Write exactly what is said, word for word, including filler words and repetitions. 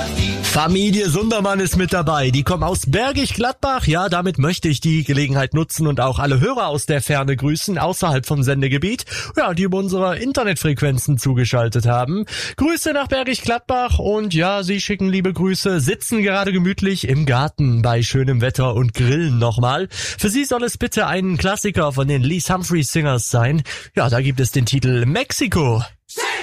Familie Sundermann ist mit dabei. Die kommen aus Bergisch Gladbach. Ja, damit möchte ich die Gelegenheit nutzen und auch alle Hörer aus der Ferne grüßen, außerhalb vom Sendegebiet, ja, die über unsere Internetfrequenzen zugeschaltet haben. Grüße nach Bergisch Gladbach und ja, sie schicken liebe Grüße, sitzen gerade gemütlich im Garten bei schönem Wetter und grillen nochmal. Für sie soll es bitte ein Klassiker von den Lee Humphries Singers sein. Ja, da gibt es den Titel Mexiko.